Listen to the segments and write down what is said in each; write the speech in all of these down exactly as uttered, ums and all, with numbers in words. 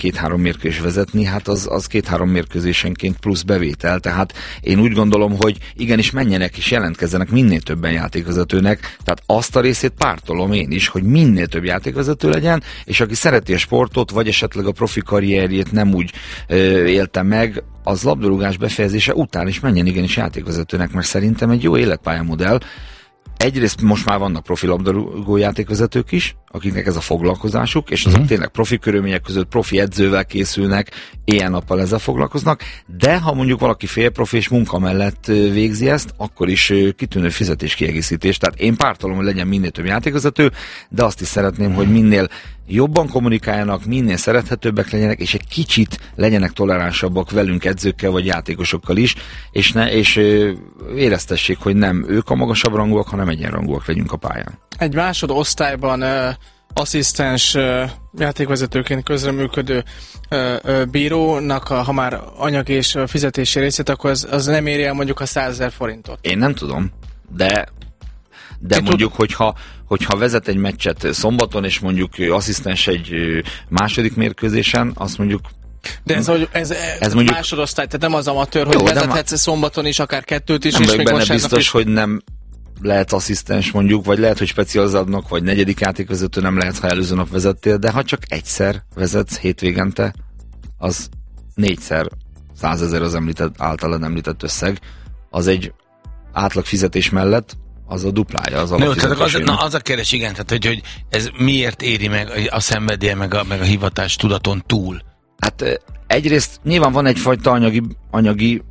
két-három mérkőzés vezetni, hát az, az két-három mérkőzésenként plusz bevétel, tehát én úgy gondolom, hogy igenis menjenek és jelentkezzenek minél többen játékvezetőnek, tehát azt a részét pártolom én is, hogy minél több játékvezető legyen, és aki szereti a sportot, vagy esetleg a profi karrierjét nem úgy ö, élte meg, az labdarúgás befejezése után is menjen igenis játékvezetőnek, mert szerintem egy jó életpályamodell. Egyrészt most már vannak profi labdarúgó játékvezetők is, akiknek ez a foglalkozásuk, és azok uh-huh. tényleg profi körülmények között profi edzővel készülnek, éjjel-nappal ezzel foglalkoznak, de ha mondjuk valaki félprofi és munka mellett végzi ezt, akkor is kitűnő fizetéskiegészítés. Tehát én pártolom, hogy legyen minél több játékvezető, de azt is szeretném, hogy minél jobban kommunikáljanak, minél szerethetőbbek legyenek, és egy kicsit legyenek toleránsabbak velünk edzőkkel vagy játékosokkal is, és, ne, és ö, éreztessék, hogy nem ők a magasabb rangúak, hanem egyenrangúak legyünk a pályán. Egy másodosztályban ö, asszisztens ö, játékvezetőként közreműködő ö, ö, bírónak, a, ha már anyag és fizetési részét, akkor az, az nem éri el mondjuk a százezer forintot. Én nem tudom, de de Én mondjuk, tud... hogyha, hogyha vezet egy meccset szombaton, és mondjuk asszisztens egy második mérkőzésen, azt mondjuk de ez, ez, ez, ez mondjuk másodosztály, tehát nem az amatőr, hogy jó, vezethetsz ma... szombaton is, akár kettőt is, nem és még benne biztos, is... hogy nem lehet asszisztens mondjuk, vagy lehet, hogy specializálnak, vagy negyedik játékvezető nem lehet, ha előző nap vezettél, de ha csak egyszer vezetsz hétvégente, az négyszer százezer az említett, általad említett összeg, az egy átlag fizetés mellett az a duplája az alapfizetésének. Az, na, az a kérdés, igen, tehát hogy, hogy ez miért éri meg a szenvedélye, meg a, meg a hivatás tudaton túl? Hát egyrészt nyilván van egyfajta anyagi, anyagi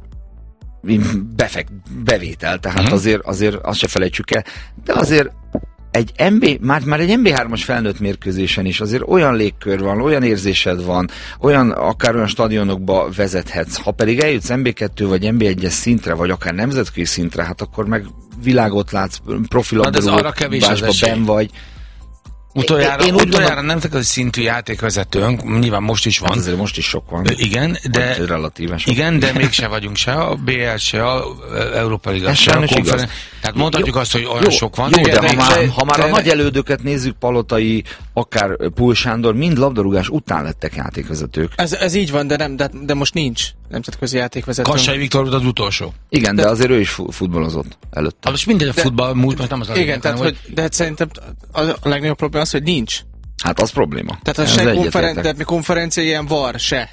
befekt, bevétel, tehát uh-huh. azért, azért azt se felejtsük el, de azért egy em bé, már, már egy em bé hármas felnőtt mérkőzésen is azért olyan légkör van, olyan érzésed van, olyan, akár olyan stadionokba vezethetsz, ha pedig eljutsz em bé kettő vagy em bé egyes szintre, vagy akár nemzetközi szintre, hát akkor meg világot látsz, profilabdarúgásban benn vagy. Utoljára, én, én utoljára nemzetközi szintű játékvezetőnk, nyilván most is van. Hát azért most is sok van. Igen, de, igen, de mégse vagyunk se a bé el, se a Európa Liga, se a konferencia. Tehát mondhatjuk jó, azt, hogy olyan jó, sok van. Jó, de, de ha már, ha már de, a nagy elődöket nézzük, Palotai, akár Pul Sándor, mind labdarúgás után lettek játékvezetők. Ez, ez így van, de nem, de, de most nincs nemzetközi játékvezető. Kassai Viktor volt az utolsó. Igen, de, de azért ő is futballozott előtte. Most mindegy, a futball múlt, most nem az az. Igen, tehát, hogy, de hát szerintem a legnagyobb probléma az, hogy nincs. Hát az probléma. Tehát a se konferen- tehát mi konferencia ilyen var se.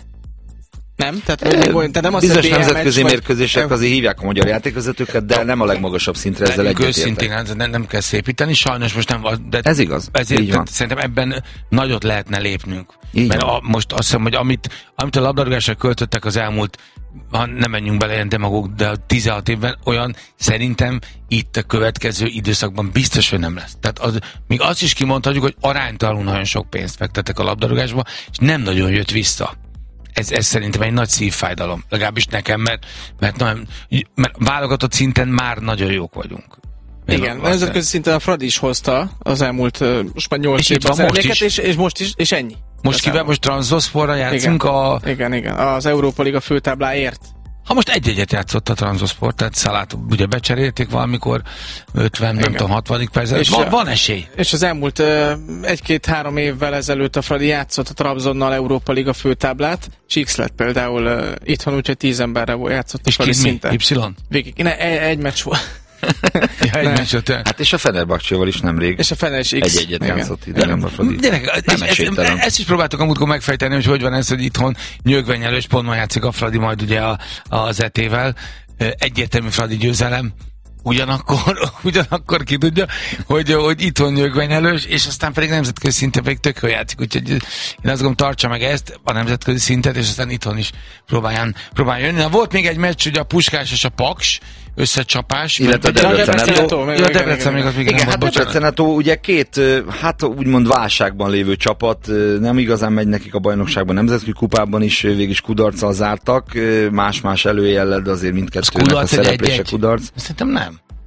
Nem? Tehát e, még, te nem azt bizonyos nemzetközi mérkőzések azért hívják a magyar játékvezetőket, de nem a legmagasabb szintre, ezzel egyetértek. Őszintén nem, nem kell szépíteni, sajnos most nem van. De ez igaz. Ezért így van. Szerintem ebben nagyot lehetne lépnünk. Így mert a, most azt hiszem, hogy amit, amit a labdarúgásra költöttek az elmúlt, ha nem menjünk bele ilyen demagóg, de a tizenhat évben olyan szerintem itt a következő időszakban biztos, hogy nem lesz. Tehát az, még azt is kimondhatjuk, hogy aránytalanul nagyon sok pénzt fektettek a labdarúgásba, és nem nagyon jött vissza. Ez, ez szerintem egy nagy szívfájdalom, legalábbis nekem, mert, mert, nagyon, mert válogatott szinten már nagyon jók vagyunk. Én igen, nemzetközi szinten a Fradi is hozta az elmúlt, most már nyolc évben az emléket, és, és most is, és ennyi. Most kivel, most Transoszporra játszunk igen, a... Igen, igen, az Európa Liga főtábláért. Ha most egy-egyet játszott a Transoszport, tehát Szalát ugye becserélték valamikor ötven, igen. nem tudom, hatvadik percben, és van, van esély. És az elmúlt egy-két-három évvel ezelőtt a Fradi játszott a Trabzonnal Európa Liga főtáblát, és X lett például uh, itthon, úgyhogy tíz emberre játszott a Fradi szinten. És Y? Végig, ne, egy, egy meccs volt. Ja, egy meccs volt. Hát és a Fenerbahcséval is nemrég. És a Fener is X. Egy-egyet játszott idegen a Fradi. Gyerek, nem esélytelen. Ezt is próbáltuk amúgykor megfejteni, hogy hogy van ez, hogy itthon nyögvenyelős, pont ma játszik a Fradi majd ugye a, az é té-vel. Egyértelmű Fradi győzelem. Ugyanakkor, ugyanakkor ki tudja, hogy, hogy itthon nyögvenyelős, és aztán pedig nemzetközi szinten pedig tök jól játszik, úgyhogy én azt gondolom, tartsa meg ezt, a nemzetközi szintet, és aztán itthon is próbáljan, próbáljon jönni. Na, volt még egy meccs, ugye a Puskás és a Paks összecsapás. Illetve a Debrecen-Netó. Ja, Debrecen még az még igen, hát Debrecen-Netó ugye két, hát úgymond válságban lévő csapat, nem igazán megy nekik a bajnokságban, nemzetközi kupában is végig is kudarccal zártak, más-más előjellel, de azért mindkettőnek a szereplése kudarc. Szerintem nem.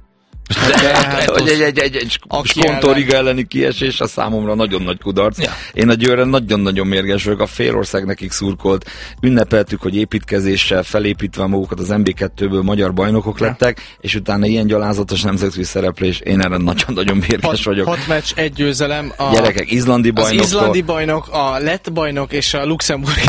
De, hogy egy, egy, egy, egy Skontoriga elleni kiesés a számomra nagyon nagy kudarc. Ja. Én a Győrön nagyon-nagyon mérges vagyok, a félország nekik szurkolt. Ünnepeltük, hogy építkezéssel felépítve magukat az em bé kettőből magyar bajnokok lettek, ja. és utána ilyen gyalázatos nemzetközi szereplés, én erre nagyon-nagyon mérges hat, vagyok. Hat meccs, egy győzelem. A, gyerekek, izlandi bajnok. Az izlandi bajnok, a lett bajnok és a luxemburgi